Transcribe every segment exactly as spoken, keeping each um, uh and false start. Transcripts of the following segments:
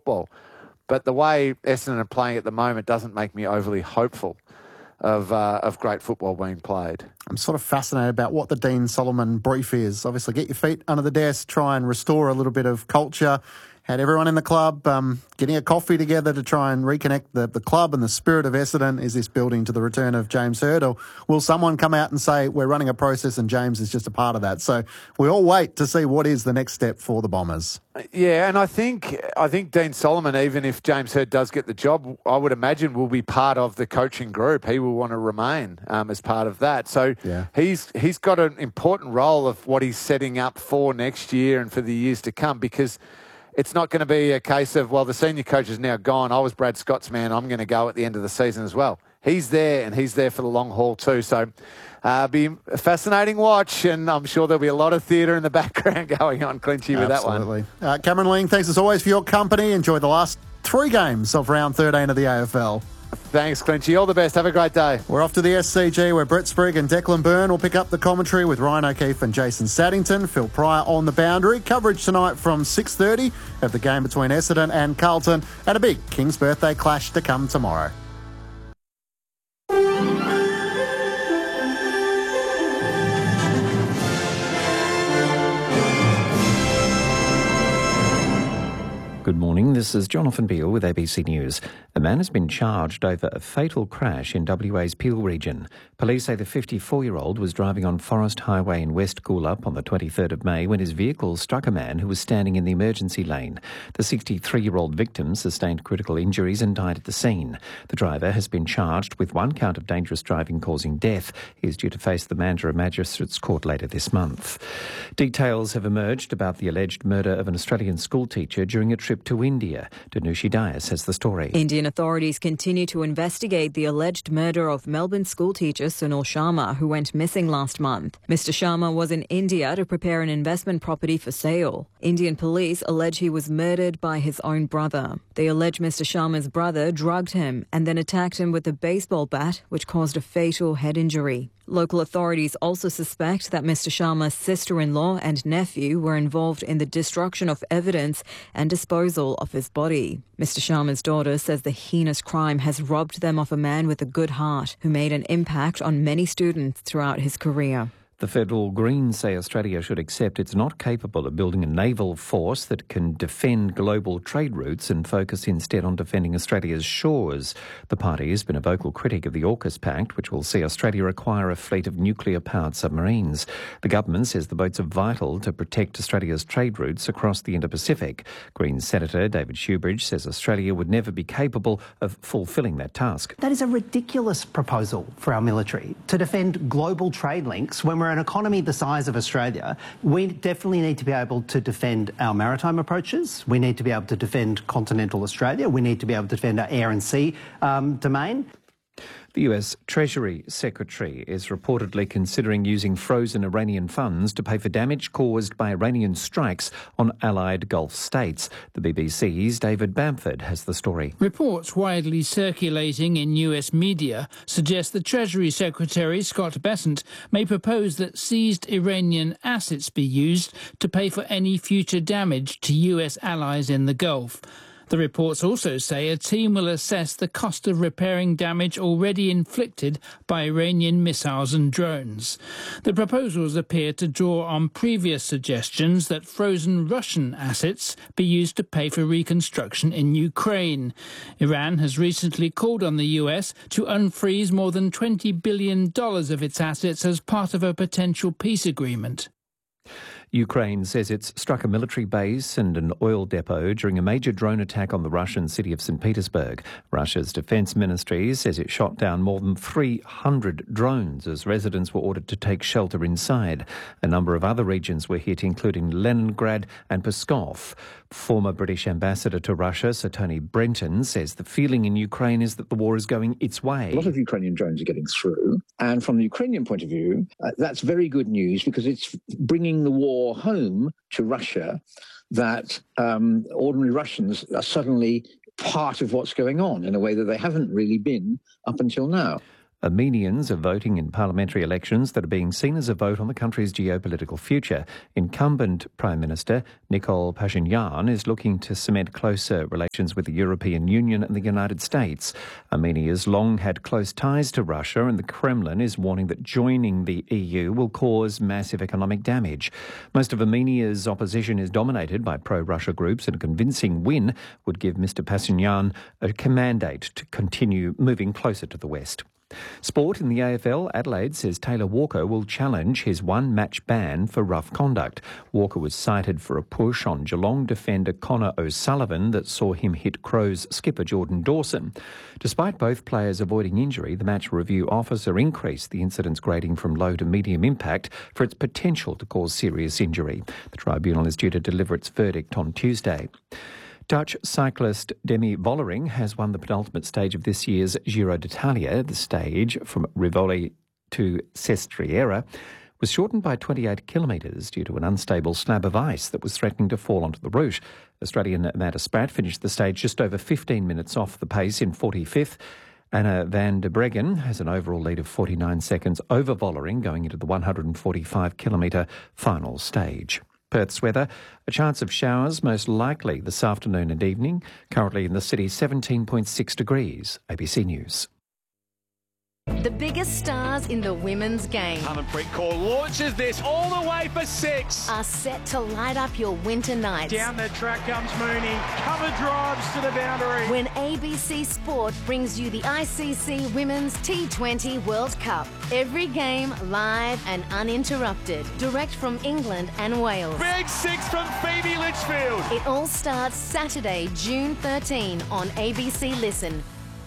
football. But the way Essendon are playing at the moment doesn't make me overly hopeful of uh, of great football being played. I'm sort of fascinated about what the Dean Solomon brief is. Obviously, get your feet under the desk, try and restore a little bit of culture. Had everyone in the club um, getting a coffee together to try and reconnect the, the club and the spirit of Essendon. Is this building to the return of James Hird? Or will someone come out and say, we're running a process and James is just a part of that? So we all wait to see what is the next step for the Bombers. Yeah, and I think I think Dean Solomon, even if James Hird does get the job, I would imagine will be part of the coaching group. He will want to remain um, as part of that. So yeah. he's he's got an important role of what he's setting up for next year and for the years to come, because it's not going to be a case of, well, the senior coach is now gone. I was Brad Scott's man. I'm going to go at the end of the season as well. He's there, and he's there for the long haul too. So uh, be a fascinating watch, and I'm sure there'll be a lot of theatre in the background going on, Clinchy, with that one. Absolutely. Uh, Cameron Ling, thanks as always for your company. Enjoy the last three games of round thirteen of the A F L. Thanks, Clinchy. All the best. Have a great day. We're off to the S C G, where Brett Sprigg and Declan Byrne will pick up the commentary with Ryan O'Keefe and Jason Saddington. Phil Pryor on the boundary. Coverage tonight from six thirty of the game between Essendon and Carlton, and a big King's birthday clash to come tomorrow. Good morning, this is Jonathan Beale with A B C News. A man has been charged over a fatal crash in W A's Peel region. Police say the fifty-four-year-old was driving on Forest Highway in West Coolab on the twenty-third of May when his vehicle struck a man who was standing in the emergency lane. The sixty-three-year-old victim sustained critical injuries and died at the scene. The driver has been charged with one count of dangerous driving causing death. He is due to face the Mandurah Magistrates Court later this month. Details have emerged about the alleged murder of an Australian schoolteacher during a trip to India. Danushi Dias has the story. Indian authorities continue to investigate the alleged murder of Melbourne schoolteacher Sunil Sharma, who went missing last month. Mister Sharma was in India to prepare an investment property for sale. Indian police allege he was murdered by his own brother. They allege Mister Sharma's brother drugged him and then attacked him with a baseball bat, which caused a fatal head injury. Local authorities also suspect that Mister Sharma's sister-in-law and nephew were involved in the destruction of evidence and disposal of his body. Mister Sharma's daughter says the heinous crime has robbed them of a man with a good heart who made an impact on many students throughout his career. The Federal Greens say Australia should accept it's not capable of building a naval force that can defend global trade routes and focus instead on defending Australia's shores. The party has been a vocal critic of the AUKUS Pact, which will see Australia acquire a fleet of nuclear-powered submarines. The government says the boats are vital to protect Australia's trade routes across the Indo-Pacific. Greens Senator David Shoebridge says Australia would never be capable of fulfilling that task. That is a ridiculous proposal for our military, to defend global trade links when we're an economy the size of Australia. We definitely need to be able to defend our maritime approaches. We need to be able to defend continental Australia. We need to be able to defend our air and sea um, domain. The U S Treasury Secretary is reportedly considering using frozen Iranian funds to pay for damage caused by Iranian strikes on allied Gulf states. The B B C's David Bamford has the story. Reports widely circulating in U S media suggest the Treasury Secretary, Scott Bessent, may propose that seized Iranian assets be used to pay for any future damage to U S allies in the Gulf. The reports also say a team will assess the cost of repairing damage already inflicted by Iranian missiles and drones. The proposals appear to draw on previous suggestions that frozen Russian assets be used to pay for reconstruction in Ukraine. Iran has recently called on the U S to unfreeze more than twenty billion dollars of its assets as part of a potential peace agreement. Ukraine says it's struck a military base and an oil depot during a major drone attack on the Russian city of Saint Petersburg. Russia's defence ministry says it shot down more than three hundred drones as residents were ordered to take shelter inside. A number of other regions were hit, including Leningrad and Pskov. Former British ambassador to Russia, Sir Tony Brenton, says the feeling in Ukraine is that the war is going its way. A lot of Ukrainian drones are getting through, and from the Ukrainian point of view, uh, that's very good news because it's bringing the war home to Russia, that um, ordinary Russians are suddenly part of what's going on in a way that they haven't really been up until now. Armenians are voting in parliamentary elections that are being seen as a vote on the country's geopolitical future. Incumbent Prime Minister Nikol Pashinyan is looking to cement closer relations with the European Union and the United States. Armenia's long had close ties to Russia, and the Kremlin is warning that joining the E U will cause massive economic damage. Most of Armenia's opposition is dominated by pro-Russia groups, and a convincing win would give Mr Pashinyan a mandate to continue moving closer to the West. Sport in the A F L, Adelaide says Taylor Walker will challenge his one-match ban for rough conduct. Walker was cited for a push on Geelong defender Connor O'Sullivan that saw him hit Crows skipper Jordan Dawson. Despite both players avoiding injury, the match review officer increased the incident's grading from low to medium impact for its potential to cause serious injury. The tribunal is due to deliver its verdict on Tuesday. Dutch cyclist Demi Vollering has won the penultimate stage of this year's Giro d'Italia. The stage from Rivoli to Sestriere was shortened by twenty-eight kilometres due to an unstable slab of ice that was threatening to fall onto the route. Australian Amanda Spratt finished the stage just over fifteen minutes off the pace in forty-fifth. Anna van der Breggen has an overall lead of forty-nine seconds over Vollering going into the one hundred forty-five kilometre final stage. Perth's weather, a chance of showers most likely this afternoon and evening. Currently in the city, seventeen point six degrees. A B C News. The biggest stars in the women's game Harmanpreet Kaur launches this all the way for six. are set to light up your winter nights. Down the track comes Mooney. Cover drives to the boundary. When A B C Sport brings you the I C C Women's T twenty World Cup. Every game live and uninterrupted. Direct from England and Wales. Big six from Phoebe Litchfield. It all starts Saturday, June thirteenth on A B C Listen.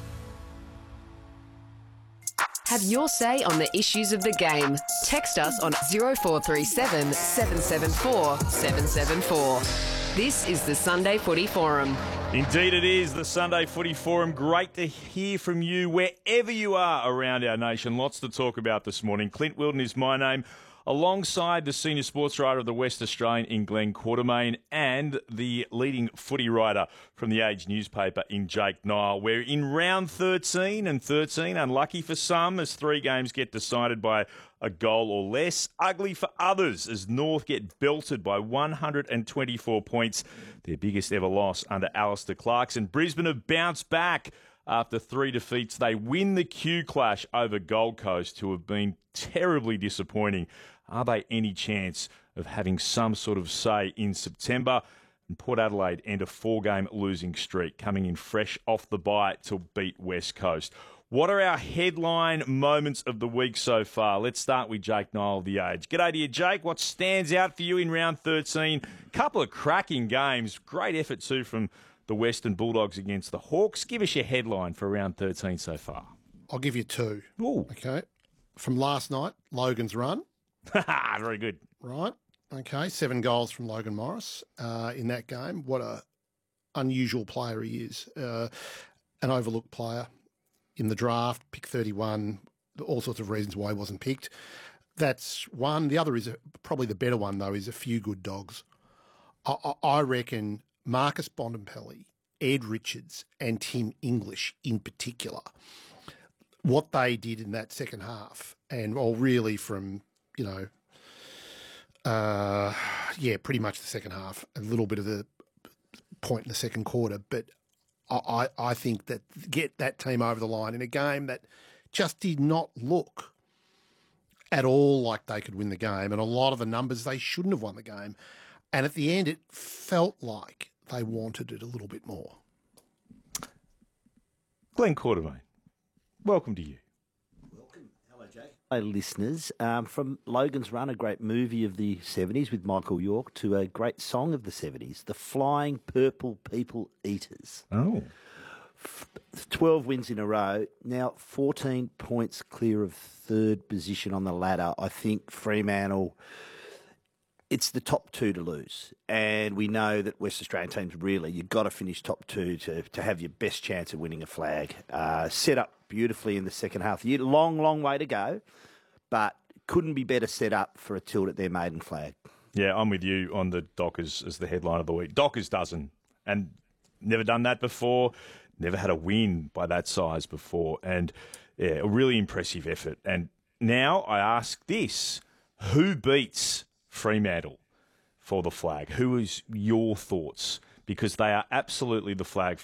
Have your say on the issues of the game. Text us on oh four three seven, seven seven four, seven seven four. This is the Sunday Footy Forum. Indeed it is, the Sunday Footy Forum. Great to hear from you wherever you are around our nation. Lots to talk about this morning. Clint Wilton is my name, alongside the senior sports writer of the West Australian in Glenn Quartermain and the leading footy writer from the Age newspaper in Jake Nile. We're in round thirteen, and thirteen, unlucky for some as three games get decided by a goal or less. Ugly for others as North get belted by one hundred twenty-four points, their biggest ever loss under Alistair Clarkson. Brisbane have bounced back. After three defeats, they win the Q Clash over Gold Coast, who have been terribly disappointing. Are they any chance of having some sort of say in September? And Port Adelaide end a four-game losing streak, coming in fresh off the bye to beat West Coast. What are our headline moments of the week so far? Let's start with Jake Nile of The Age. G'day to you, Jake. What stands out for you in round thirteen? Couple of cracking games. Great effort, too, from the Western Bulldogs against the Hawks. Give us your headline for round thirteen so far. I'll give you two. Ooh. Okay. From last night, Logan's run. Very good. Right. Okay. Seven goals from Logan Morris uh, in that game. What a unusual player he is. Uh, an overlooked player in the draft, pick thirty-one, all sorts of reasons why he wasn't picked. That's one. The other is a, probably the better one, though, is a few good dogs. I, I, I reckon Marcus Bontempelli, Ed Richards and Tim English in particular, what they did in that second half, and well, really from, you know, uh, yeah, pretty much the second half, a little bit of the point in the second quarter, but I, I think that get that team over the line in a game that just did not look at all like they could win the game, and a lot of the numbers they shouldn't have won the game. And at the end, it felt like they wanted it a little bit more. Glenn Quartermain, welcome to you. Welcome. Hello, Jake. Hello, listeners. Um, from Logan's Run, a great movie of the seventies with Michael York, to a great song of the seventies, The Flying Purple People Eaters. Oh. twelve wins in a row. Now fourteen points clear of third position on the ladder. I think Fremantle, it's the top two to lose. And we know that West Australian teams, really, you've got to finish top two to, to have your best chance of winning a flag. Uh, set up beautifully in the second half of the year. Long, long way to go, but couldn't be better set up for a tilt at their maiden flag. Yeah, I'm with you on the Dockers as the headline of the week. Dockers dozen, and never done that before. Never had a win by that size before. And yeah, a really impressive effort. And now I ask this, who beats Fremantle for the flag? Who is your thoughts? Because they are absolutely the flag